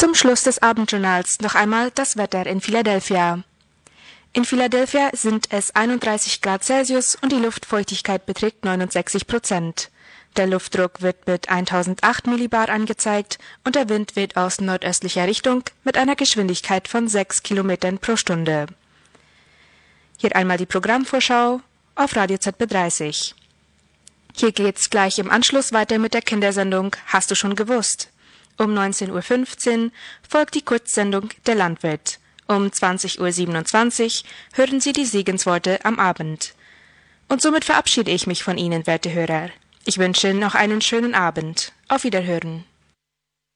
Zum Schluss des Abendjournals noch einmal das Wetter in Philadelphia. In Philadelphia sind es 31 Grad Celsius und die Luftfeuchtigkeit beträgt 69%. Der Luftdruck wird mit 1008 Millibar angezeigt und der Wind weht aus nordöstlicher Richtung mit einer Geschwindigkeit von 6 Kilometern pro Stunde. Hier einmal die Programmvorschau auf Radio ZB30. Hier geht's gleich im Anschluss weiter mit der Kindersendung Hast du schon gewusst? Um 19:15 Uhr folgt die Kurzsendung Der Landwirt. Um 20:27 Uhr hören Sie die Segensworte am Abend. Und somit verabschiede ich mich von Ihnen, werte Hörer. Ich wünsche noch einen schönen Abend. Auf Wiederhören.